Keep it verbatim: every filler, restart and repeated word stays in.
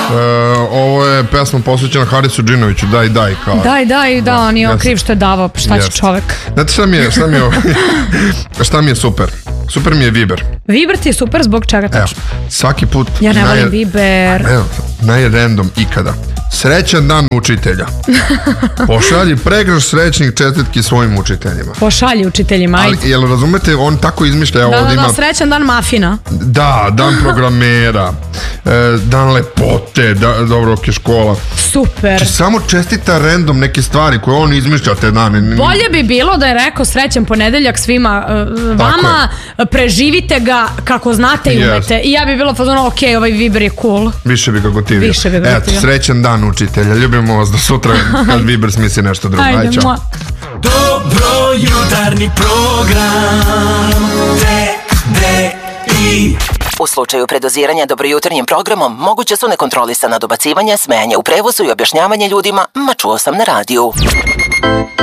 Ovo je pesma posvećena Harisu Džinoviću, Daj, daj. Kao. Daj, daj, da, on je kriv što je davao, šta će čovek. Znate šta mi je, šta mi je, šta mi je super? Super mi je Viber. Viber ti je super, zbog čega tačno? Evo, svaki put... Ja ne volim Viber. Evo, najrandom ikada. Srećan dan učitelja. Pošalji pregrš srećnih čestitki svojim učiteljima. Pošalji učiteljima, ajde. Ali, jel razumete, on tako izmišlja. Da, ovdje da, ima... da, srećan dan mafina. Da, dan programera, dan lepote, da, dobro, ok, škola. Super. Či samo čestita random neke stvari koje on izmišlja te dane. Bolje bi bilo da je rekao srećan ponedeljak svima uh, vama, preživite ga kako znate i umete. I ja bi bilo fazono, ok, ovaj Viber je cool. Više bi ga gotivio. Više bi ga Eto, gotivio. srećan dan učitelja. Ljubimo vas do sutra kad Viber smisli nešto drugo. Ajde, Aj, čao. Dobro jutarnji program T D I. U slučaju predoziranja dobrojutarnjim programom moguće su nekontrolisana dobacivanja, smejanje u prevozu i objašnjavanje ljudima, ma čuo sam na radiju.